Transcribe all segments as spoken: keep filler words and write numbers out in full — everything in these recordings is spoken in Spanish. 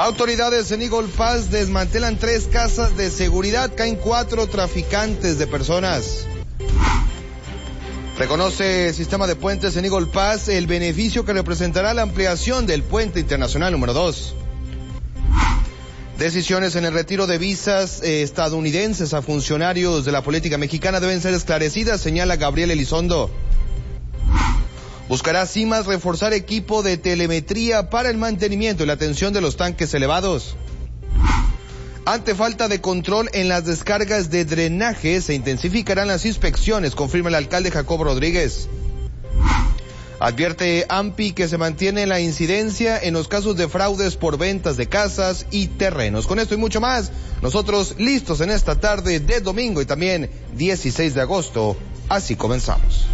Autoridades en Eagle Pass desmantelan tres casas de seguridad, caen cuatro traficantes de personas. Reconoce el sistema de puentes en Eagle Pass el beneficio que representará la ampliación del puente internacional número dos. Decisiones en el retiro de visas eh, estadounidenses a funcionarios de la política mexicana deben ser esclarecidas, señala Gabriel Elizondo. Buscará CIMAS reforzar equipo de telemetría para el mantenimiento y la atención de los tanques elevados. Ante falta de control en las descargas de drenaje, se intensificarán las inspecciones, confirma el alcalde Jacobo Rodríguez. Advierte AMPI que se mantiene la incidencia en los casos de fraudes por ventas de casas y terrenos. Con esto y mucho más, nosotros listos en esta tarde de domingo y también dieciséis de agosto. Así comenzamos.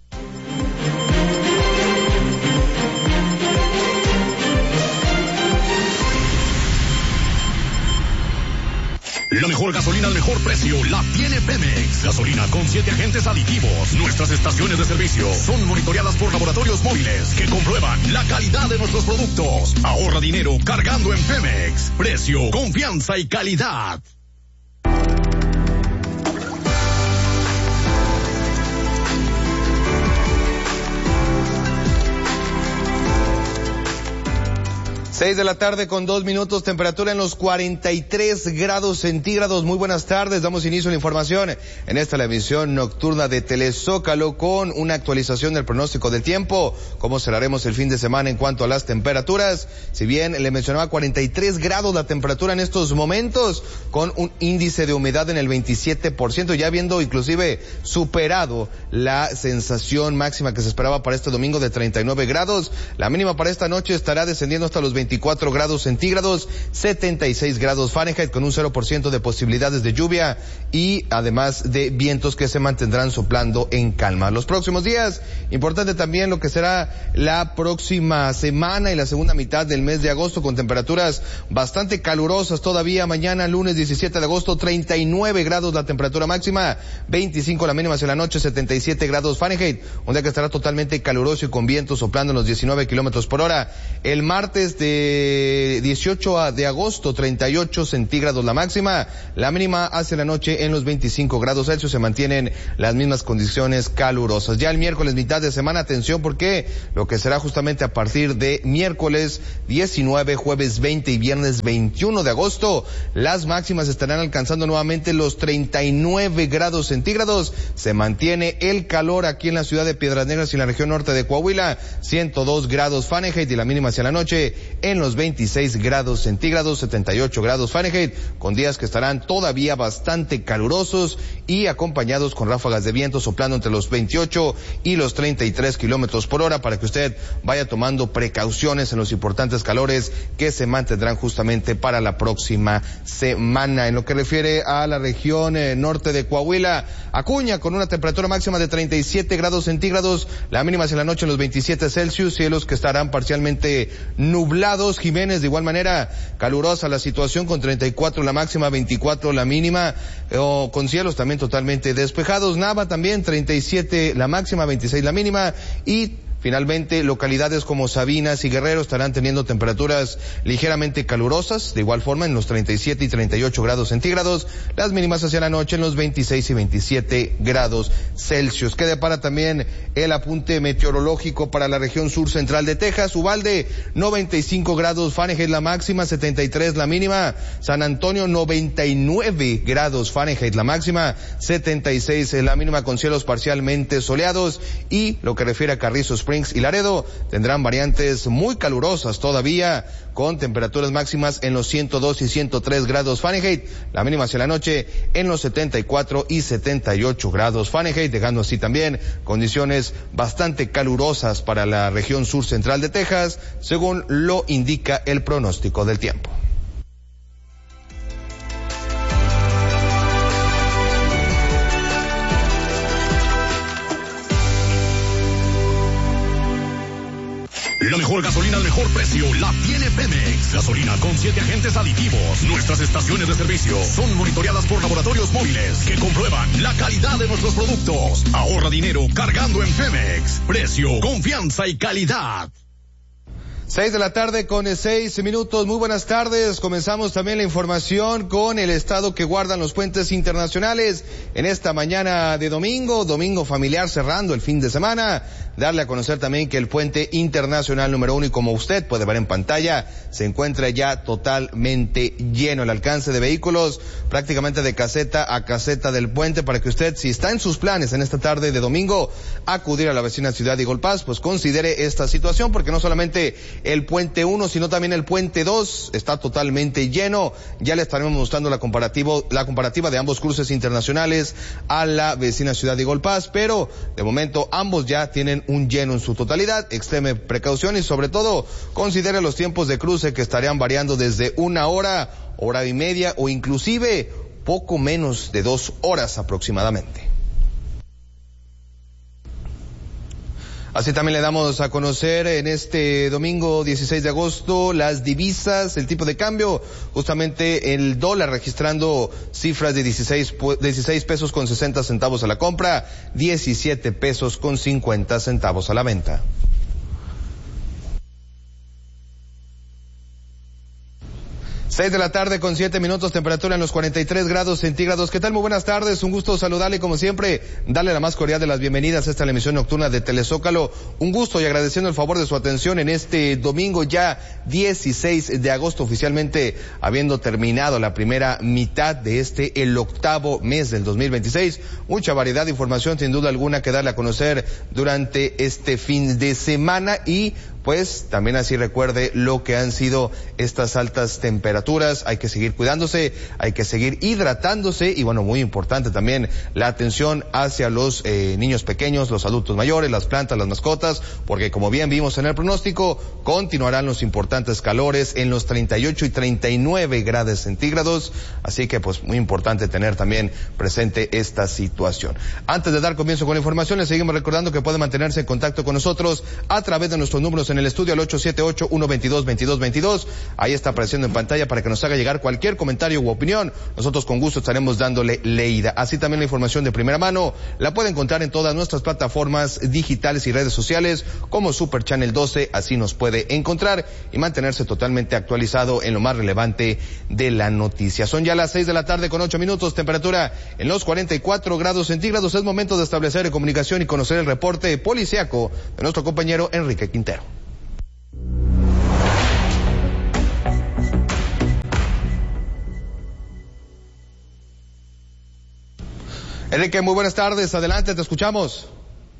La mejor gasolina al mejor precio la tiene Pemex. Gasolina con siete agentes aditivos. Nuestras estaciones de servicio son monitoreadas por laboratorios móviles que comprueban la calidad de nuestros productos. Ahorra dinero cargando en Pemex. Precio, confianza y calidad. Seis de la tarde con dos minutos, temperatura en los cuarenta y tres grados centígrados. Muy buenas tardes, damos inicio a la información en esta la emisión nocturna de Telezócalo con una actualización del pronóstico del tiempo. Cómo cerraremos el fin de semana en cuanto a las temperaturas. Si bien le mencionaba cuarenta y tres grados la temperatura en estos momentos, con un índice de humedad en el veintisiete por ciento, ya habiendo inclusive superado la sensación máxima que se esperaba para este domingo de treinta y nueve grados. La mínima para esta noche estará descendiendo hasta los veinticuatro grados centígrados, setenta y seis grados Fahrenheit, con un cero por ciento de posibilidades de lluvia y además de vientos que se mantendrán soplando en calma. Los próximos días, importante también lo que será la próxima semana y la segunda mitad del mes de agosto, con temperaturas bastante calurosas todavía. Mañana, lunes diecisiete de agosto, treinta y nueve grados la temperatura máxima, veinticinco la mínima hacia la noche, setenta y siete grados Fahrenheit, un día que estará totalmente caluroso y con vientos soplando en los diecinueve kilómetros por hora. El martes de dieciocho de agosto, treinta y ocho centígrados la máxima, la mínima hacia la noche en los veinticinco grados Celsius, se mantienen las mismas condiciones calurosas. Ya el miércoles, mitad de semana, atención porque lo que será justamente a partir de miércoles diecinueve, jueves veinte y viernes veintiuno de agosto, las máximas estarán alcanzando nuevamente los treinta y nueve grados centígrados, se mantiene el calor aquí en la ciudad de Piedras Negras y en la región norte de Coahuila, ciento dos grados Fahrenheit y la mínima hacia la noche en los veintiséis grados centígrados, setenta y ocho grados Fahrenheit, con días que estarán todavía bastante calurosos y acompañados con ráfagas de viento soplando entre los veintiocho y los treinta y tres kilómetros por hora, para que usted vaya tomando precauciones en los importantes calores que se mantendrán justamente para la próxima semana. En lo que refiere a la región eh, norte de Coahuila, Acuña con una temperatura máxima de treinta y siete grados centígrados, la mínima hacia la noche en los veintisiete Celsius, cielos que estarán parcialmente nublados. Jiménez, de igual manera, calurosa la situación con treinta y cuatro la máxima, veinticuatro la mínima, o con cielos también totalmente despejados. Nava también treinta y siete la máxima, veintiséis la mínima y finalmente, localidades como Sabinas y Guerrero estarán teniendo temperaturas ligeramente calurosas, de igual forma en los treinta y siete y treinta y ocho grados centígrados, las mínimas hacia la noche en los veintiséis y veintisiete grados Celsius. Que depara también el apunte meteorológico para la región sur central de Texas. Uvalde, noventa y cinco grados Fahrenheit la máxima, setenta y tres la mínima. San Antonio, noventa y nueve grados Fahrenheit la máxima, setenta y seis la mínima, con cielos parcialmente soleados. Y lo que refiere a Carrizo Springs y Laredo, tendrán variantes muy calurosas todavía, con temperaturas máximas en los ciento dos y ciento tres grados Fahrenheit, la mínima hacia la noche en los setenta y cuatro y setenta y ocho grados Fahrenheit, dejando así también condiciones bastante calurosas para la región sur central de Texas, según lo indica el pronóstico del tiempo. La mejor gasolina al mejor precio la tiene Pemex. Gasolina con siete agentes aditivos. Nuestras estaciones de servicio son monitoreadas por laboratorios móviles que comprueban la calidad de nuestros productos. Ahorra dinero cargando en Pemex. Precio, confianza y calidad. Seis de la tarde con seis minutos. Muy buenas tardes. Comenzamos también la información con el estado que guardan los puentes internacionales en esta mañana de domingo, domingo familiar cerrando el fin de semana. Darle a conocer también que el puente internacional número uno, y como usted puede ver en pantalla, se encuentra ya totalmente lleno. El alcance de vehículos prácticamente de caseta a caseta del puente, para que usted, si está en sus planes en esta tarde de domingo, acudir a la vecina ciudad de Eagle Pass, pues considere esta situación, porque no solamente el puente uno, sino también el puente dos está totalmente lleno. Ya le estaremos mostrando la comparativo, la comparativa de ambos cruces internacionales a la vecina ciudad de Eagle Pass, pero de momento ambos ya tienen un lleno en su totalidad. Extreme precaución y sobre todo considere los tiempos de cruce, que estarían variando desde una hora, hora y media o inclusive poco menos de dos horas aproximadamente. Así también le damos a conocer en este domingo dieciséis de agosto las divisas, el tipo de cambio, justamente el dólar registrando cifras de dieciséis, dieciséis pesos con sesenta centavos a la compra, diecisiete pesos con cincuenta centavos a la venta. Seis de la tarde con siete minutos, temperatura en los cuarenta y tres grados centígrados. ¿Qué tal? Muy buenas tardes, un gusto saludarle como siempre, darle la más cordial de las bienvenidas a esta la emisión nocturna de Telezócalo. Un gusto y agradeciendo el favor de su atención en este domingo ya dieciséis de agosto, oficialmente habiendo terminado la primera mitad de este, el octavo mes del dos mil veintiséis. Mucha variedad de información sin duda alguna que darle a conocer durante este fin de semana, y pues también así recuerde lo que han sido estas altas temperaturas. Hay que seguir cuidándose, hay que seguir hidratándose y bueno, muy importante también la atención hacia los eh, niños pequeños, los adultos mayores, las plantas, las mascotas, porque como bien vimos en el pronóstico, continuarán los importantes calores en los treinta y ocho y treinta y nueve grados centígrados, así que pues muy importante tener también presente esta situación. Antes de dar comienzo con la información, les seguimos recordando que pueden mantenerse en contacto con nosotros a través de nuestros números en el estudio al ocho siete ocho, uno dos dos, dos dos dos dos. Ahí está apareciendo en pantalla para que nos haga llegar cualquier comentario u opinión. Nosotros con gusto estaremos dándole leída. Así también la información de primera mano la puede encontrar en todas nuestras plataformas digitales y redes sociales como Super Channel doce. Así nos puede encontrar y mantenerse totalmente actualizado en lo más relevante de la noticia. Son ya las seis de la tarde con ocho minutos, temperatura en los cuarenta y cuatro grados centígrados. Es momento de establecer comunicación y conocer el reporte policiaco de nuestro compañero Enrique Quintero. Enrique, muy buenas tardes, adelante, te escuchamos.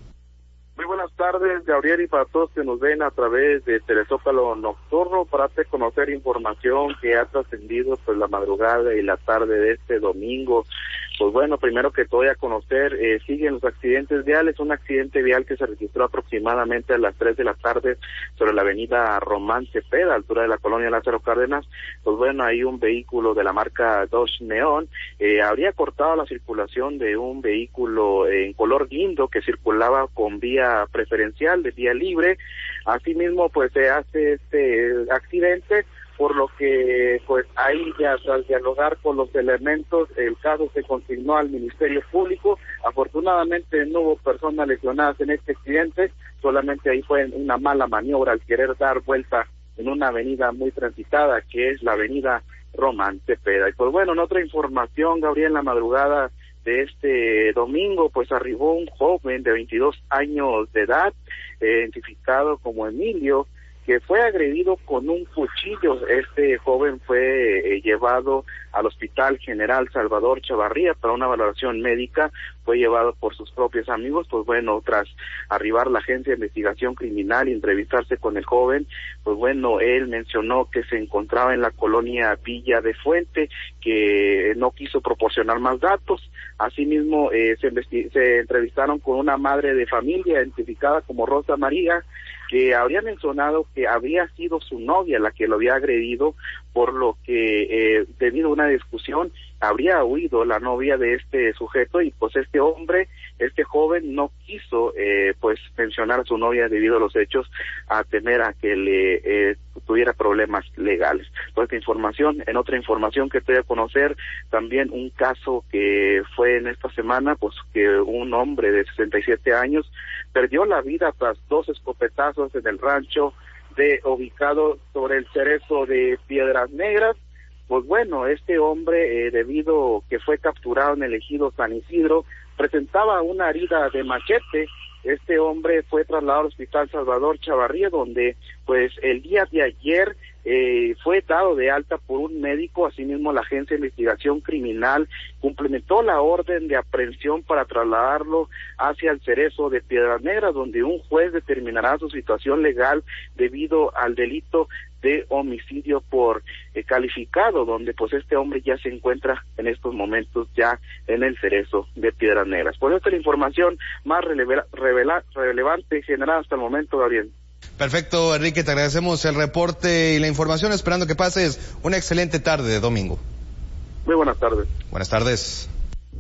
Muy buenas tardes, Gabriel, y para todos que nos ven a través de Telezócalo Nocturno, para hacer conocer información que ha trascendido pues la madrugada y la tarde de este domingo. Pues bueno, primero que todo a conocer, eh, siguen los accidentes viales, un accidente vial que se registró aproximadamente a las tres de la tarde sobre la avenida Román Cepeda, altura de la colonia Lázaro Cárdenas. Pues bueno, hay un vehículo de la marca Dodge Neon, eh, habría cortado la circulación de un vehículo en color guindo que circulaba con vía preferencial, de vía libre. Asimismo, pues se hace este accidente, por lo que pues ahí ya tras dialogar con los elementos, el caso se consignó al Ministerio Público. Afortunadamente no hubo personas lesionadas en este accidente, solamente ahí fue una mala maniobra al querer dar vuelta en una avenida muy transitada, que es la avenida Román Cepeda. Y pues bueno, en otra información, Gabriel, en la madrugada de este domingo, pues arribó un joven de veintidós años de edad, eh, identificado como Emilio, que fue agredido con un cuchillo. Este joven fue eh, llevado al Hospital General Salvador Chavarría para una valoración médica, fue llevado por sus propios amigos. Pues bueno, tras arribar la agencia de investigación criminal y entrevistarse con el joven, pues bueno, él mencionó que se encontraba en la colonia Villa de Fuente, que no quiso proporcionar más datos. Asimismo, eh, se, se entrevistaron con una madre de familia identificada como Rosa María, que habría mencionado que habría sido su novia la que lo había agredido, por lo que eh, debido a una discusión habría huido la novia de este sujeto, y pues este hombre, este joven no quiso eh, pues mencionar a su novia debido a los hechos, a temer a que le eh, tuviera problemas legales. Toda esta información. En otra información que te voy a conocer, también un caso que fue en esta semana, pues que un hombre de sesenta y siete años perdió la vida tras dos escopetazos en el rancho de ubicado sobre el Cerezo de Piedras Negras. Pues bueno, este hombre, eh, debido que fue capturado en el ejido San Isidro, presentaba una herida de machete. Este hombre fue trasladado al Hospital Salvador Chavarría, donde pues el día de ayer eh, fue dado de alta por un médico. Asimismo, la Agencia de Investigación Criminal cumplimentó la orden de aprehensión para trasladarlo hacia el Cerezo de Piedras Negras, donde un juez determinará su situación legal debido al delito de homicidio por eh, calificado, donde pues este hombre ya se encuentra en estos momentos ya en el Cerezo de Piedras Negras. Por esta es la información más releva, revela, relevante generada hasta el momento, Gabriel. Perfecto, Enrique, te agradecemos el reporte y la información, esperando que pases una excelente tarde de domingo. Muy buenas tardes. Buenas tardes.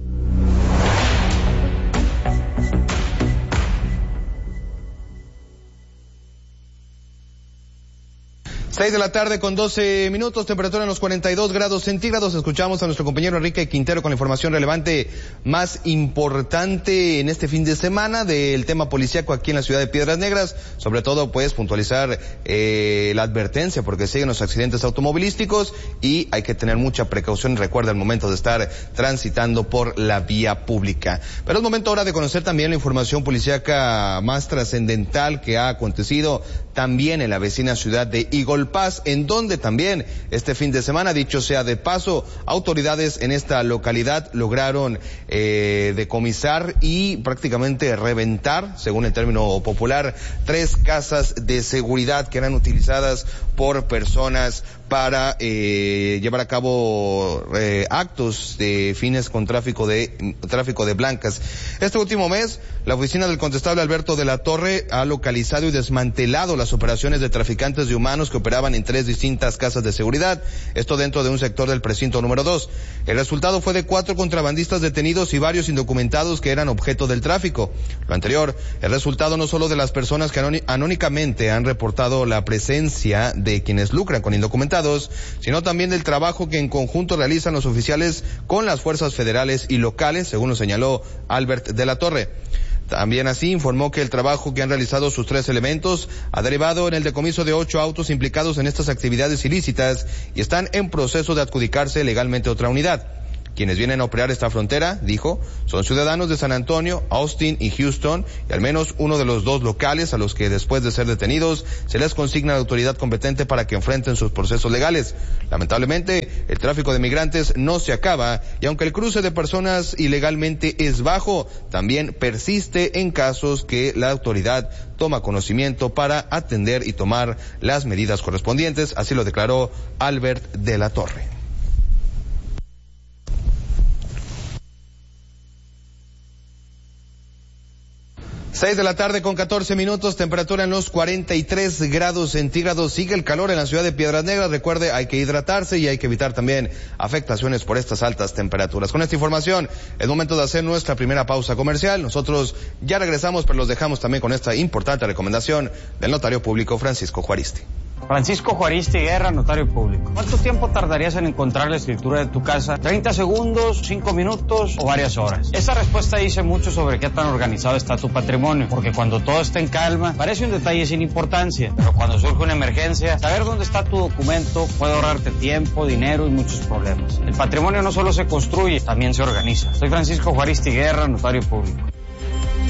Seis de la tarde con doce minutos, temperatura en los cuarenta y dos grados centígrados. Escuchamos a nuestro compañero Enrique Quintero con la información relevante más importante en este fin de semana del tema policíaco aquí en la ciudad de Piedras Negras. Sobre todo, pues, puntualizar eh, la advertencia, porque siguen los accidentes automovilísticos y hay que tener mucha precaución, recuerda, al momento de estar transitando por la vía pública. Pero es momento ahora de conocer también la información policíaca más trascendental que ha acontecido también en la vecina ciudad de Eagle Pass, en donde también este fin de semana, dicho sea de paso, autoridades en esta localidad lograron eh, decomisar y prácticamente reventar, según el término popular, tres casas de seguridad que eran utilizadas por personas para eh, llevar a cabo eh, actos de fines con tráfico de tráfico de blancas. Este último mes, la oficina del constable Alberto de la Torre ha localizado y desmantelado las operaciones de traficantes de humanos que operaban en tres distintas casas de seguridad, esto dentro de un sector del precinto número dos. El resultado fue de cuatro contrabandistas detenidos y varios indocumentados que eran objeto del tráfico. Lo anterior, el resultado no solo de las personas que anónimamente han reportado la presencia de quienes lucran con indocumentados, sino también del trabajo que en conjunto realizan los oficiales con las fuerzas federales y locales, según lo señaló Albert de la Torre. También así informó que el trabajo que han realizado sus tres elementos ha derivado en el decomiso de ocho autos implicados en estas actividades ilícitas y están en proceso de adjudicarse legalmente otra unidad. Quienes vienen a operar esta frontera, dijo, son ciudadanos de San Antonio, Austin y Houston, y al menos uno de los dos locales a los que después de ser detenidos se les consigna la autoridad competente para que enfrenten sus procesos legales. Lamentablemente, el tráfico de migrantes no se acaba, y aunque el cruce de personas ilegalmente es bajo, también persiste en casos que la autoridad toma conocimiento para atender y tomar las medidas correspondientes, así lo declaró Albert de la Torre. Seis de la tarde con catorce minutos, temperatura en los cuarenta y tres grados centígrados. Sigue el calor en la ciudad de Piedras Negras. Recuerde, hay que hidratarse y hay que evitar también afectaciones por estas altas temperaturas. Con esta información, es momento de hacer nuestra primera pausa comercial. Nosotros ya regresamos, pero los dejamos también con esta importante recomendación del notario público Francisco Juaristi. Francisco Juaristi Guerra, notario público. ¿Cuánto tiempo tardarías en encontrar la escritura de tu casa? ¿treinta segundos, cinco minutos o varias horas? Esa respuesta dice mucho sobre qué tan organizado está tu patrimonio, porque cuando todo está en calma, parece un detalle sin importancia, pero cuando surge una emergencia, saber dónde está tu documento puede ahorrarte tiempo, dinero y muchos problemas. El patrimonio no solo se construye, también se organiza. Soy Francisco Juaristi Guerra, notario público.